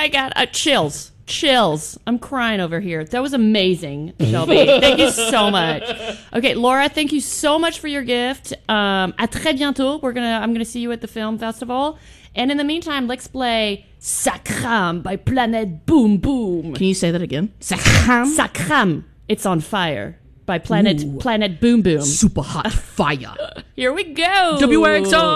my God. Chills. I'm crying over here. That was amazing, Shelby. Thank you so much. Okay, Laura, thank you so much for your gift. À très bientôt. I'm gonna see you at the film festival. And in the meantime, let's play Sakram by Planet Boom Boom. Can you say that again? Sakram. It's on fire by Planet Boom Boom. Super hot fire. Here we go. WXO.